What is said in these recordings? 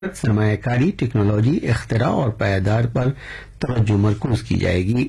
سرمایہ کاری، ٹیکنالوجی، اختراع اور پائیدار پر توجہ مرکوز کی جائے گی۔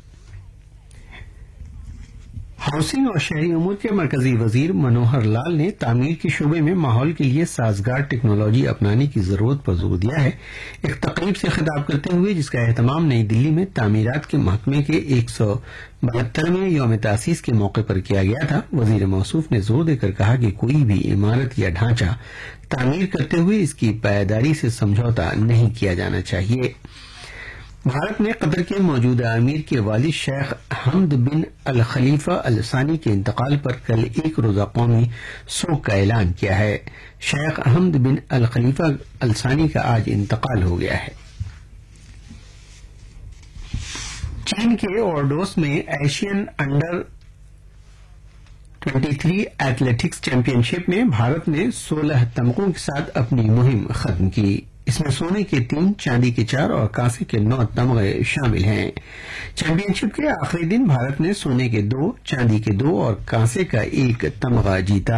ہاؤسنگ اور شہری امور کے مرکزی وزیر منوہر لال نے تعمیر کے شعبے میں ماحول کے لیے سازگار ٹیکنالوجی اپنانے کی ضرورت پر زور دیا ہے۔ ایک تقریب سے خطاب کرتے ہوئے جس کا اہتمام نئی دلی میں تعمیرات کے محکمے کے 172ویں یوم تاسیس کے موقع پر کیا گیا تھا، وزیر موصوف نے زور دے کر کہا کہ کوئی بھی عمارت یا ڈھانچہ تعمیر کرتے ہوئے اس کی پائیداری سے سمجھوتا نہیں کیا جانا چاہیے۔ بھارت نے قطر کے موجودہ امیر کے والد شیخ حمد بن الخلیفہ الثانی کے انتقال پر کل ایک روزہ قومی سوگ کا اعلان کیا ہے۔ شیخ حمد بن الخلیفہ الثانی کا آج انتقال ہو گیا ہے۔ چین کے اوردوس میں ایشین انڈر 23 ایتھلیٹکس چیمپئن شپ میں بھارت نے 16 تمغوں کے ساتھ اپنی مہم ختم کی۔ اس میں سونے کے 3، چاندی کے 4 اور کانسے کے 9 تمغے شامل ہیں۔ چیمپئن شپ کے آخری دن بھارت نے سونے کے 2، چاندی کے 2 اور کانسے کا 1 تمغہ جیتا۔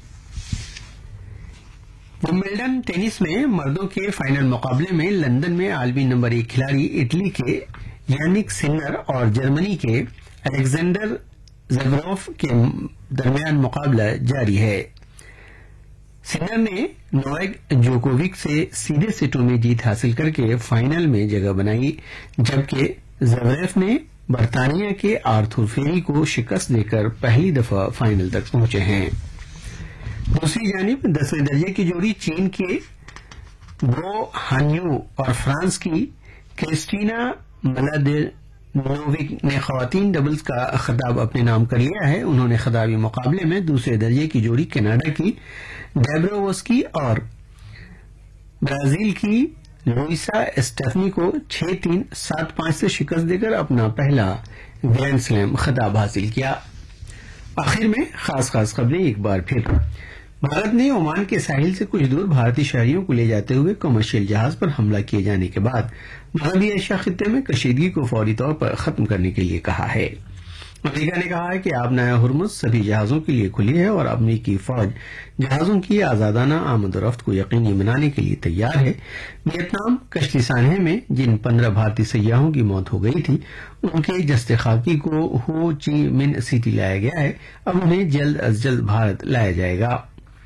ومبلڈن ٹینس میں مردوں کے فائنل مقابلے میں لندن میں عالمی نمبر 1 کھلاڑی اٹلی کے یانک سنر اور جرمنی کے الیگزینڈر زیوریف کے درمیان مقابلہ جاری ہے۔ سنر نے نوواک جوکووچ سے سیدھے سیٹوں میں جیت حاصل کر کے فائنل میں جگہ بنائی، جبکہ زیوریف نے برطانیہ کے آرتھر فیری کو شکست دے کر پہلی دفعہ فائنل تک پہنچے ہیں۔ دوسری جانب 10ویں درجے کی جوڑی چین کے برو ہانیو اور فرانس کی کرسٹینا ملادینووک نے خواتین ڈبلز کا خطاب اپنے نام کر لیا ہے۔ انہوں نے خطابی مقابلے میں دوسرے درجے کی جوڑی کینیڈا کی ڈیبرووسکی اور برازیل کی لوئسا اسٹیفنی کو 6-3، 7-5 سے شکست دے کر اپنا پہلا گرینڈ سلیم خطاب حاصل کیا۔ آخر میں خاص خبریں ایک بار پھر۔ بھارت نے عمان کے ساحل سے کچھ دور بھارتی شہریوں کو لے جاتے ہوئے کمرشل جہاز پر حملہ کیے جانے کے بعد مغربی ایشیا خطے میں کشیدگی کو فوری طور پر ختم کرنے کے لیے کہا ہے۔ امریکہ نے کہا ہے کہ آبنائے ہرمز سبھی جہازوں کے لیے کھلی ہے اور امریکی فوج جہازوں کی آزادانہ آمد و رفت کو یقینی بنانے کے لیے تیار ہے۔ ویتنام کشتی سانحے میں جن 15 بھارتی سیاحوں کی موت ہو گئی تھی ان کے جسد خاکی کو ہو چی من سٹی لایا گیا ہے، اب انہیں جلد از جلد بھارت لایا جائے گا۔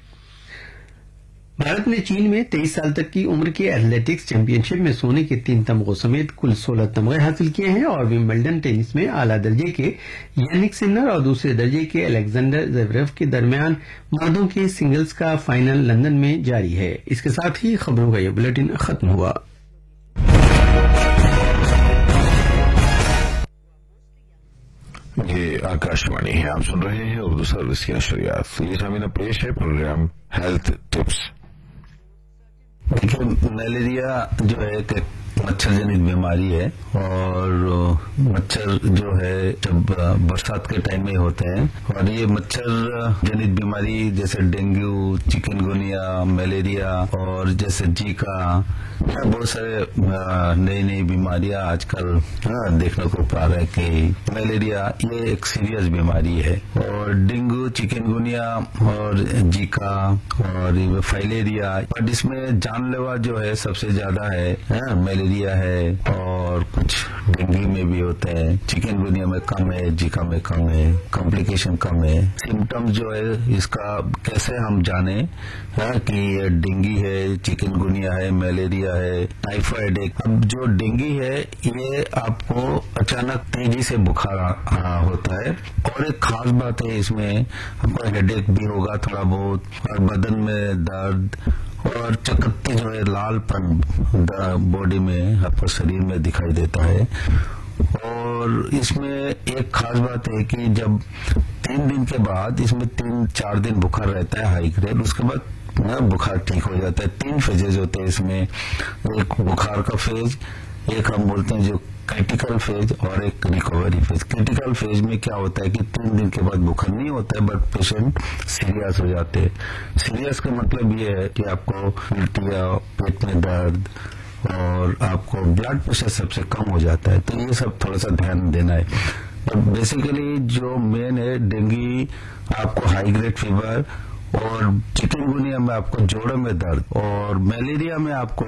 بھارت نے چین میں 23 سال تک کی عمر کے ایتھلیٹکس چیمپئن شپ میں سونے کے 3 تمغوں سمیت کل 16 تمغے حاصل کیے ہیں اور ومبلڈن ٹینس میں اعلیٰ درجے کے یانک سنر اور دوسرے درجے کے الیگزینڈر زیوریف کے درمیان مردوں کے سنگلز کا فائنل لندن میں جاری ہے۔ اس کے ساتھ ہی خبروں کا یہ بلیٹن ختم ہوا۔ یہ آکاشوانی ہے، آپ سن رہے ہیں اردو سروس کی نشریات۔ یہ سامعین پیش ہے پروگرام ہیلتھ ٹپس۔ دیکھیے، ملیریا جو ہے ایک مچھر جنت بیماری ہے اور مچھر جو ہے جب برسات کے ٹائم میں ہوتے ہیں اور یہ مچھر جنت بیماری جیسے ڈینگو، چکن گونیا، ملیریا اور جیسے جیکا، بہت سارے نئی بیماریاں آج کل دیکھنے کو پا رہے ہیں کہ ملیریا یہ ایک سیریس بیماری ہے اور ڈینگو، چکن گونیا اور جیکا اور فائلیریا، بٹ اس میں جان لیوا جو ہے سب سے زیادہ ہے ملیریا ہے اور کچھ ڈینگی میں بھی ہوتے ہیں، چکن گونیا میں کم ہے، جیکا میں کم ہے، کمپلیکیشن کم ہے۔ سمٹمز جو ہے اس کا کیسے ہم جانیں کہ یہ ڈینگی ہے، چکن گونیا ہے، ملیریا ہے، ٹائیفائڈ ہے۔ اب جو ڈینگی ہے یہ آپ کو اچانک تیزی سے بخار ہوتا ہے اور ایک خاص بات ہے اس میں آپ کو ہیڈ ایک بھی ہوگا تھوڑا بہت اور بدن میں درد اور چکتی جو ہے لال پن باڈی میں آپ کو شریر میں دکھائی دیتا ہے۔ اور اس میں ایک خاص بات ہے کہ جب 3 دن کے بعد اس میں 3-4 دن بخار رہتا ہے ہائی گریڈ، اس کے بعد بخار ٹھیک ہو جاتا ہے۔ 3 فیزز ہوتے ہیں اس میں، ایک بخار کا فیز، ایک ہم بولتے ہیں جو کریٹیکل فیز اور ایک ریکوری فیز۔ کریٹیکل فیز میں کیا ہوتا ہے کہ 3 دن کے بعد بخار نہیں ہوتا ہے بٹ پیشنٹ سیریس ہو جاتے ہیں۔ سیریس کا مطلب یہ ہے کہ آپ کو الٹیاں، پیٹ میں درد اور آپ کو بلڈ پریشر سب سے کم ہو جاتا ہے، تو یہ سب تھوڑا سا دھیان دینا ہے۔ بیسیکلی جو مین ہے ڈینگی، آپ کو ہائی گریڈ فیور और चिकनगुनिया में आपको जोड़ों में दर्द, और मलेरिया में आपको